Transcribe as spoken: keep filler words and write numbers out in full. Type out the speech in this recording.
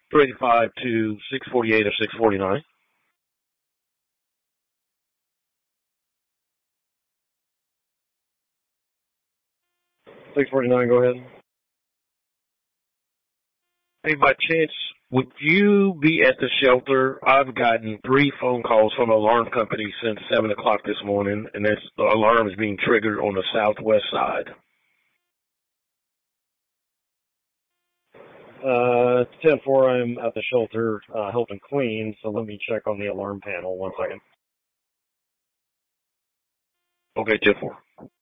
three eighty-five to six forty-eight or six forty-nine. six forty-nine, go ahead. Hey, by chance, would you be at the shelter? I've gotten three phone calls from alarm companies since seven o'clock this morning, and that's, the alarm is being triggered on the southwest side. Uh, it's ten four. I'm at the shelter uh, helping clean, so let me check on the alarm panel. One second. Okay, ten four.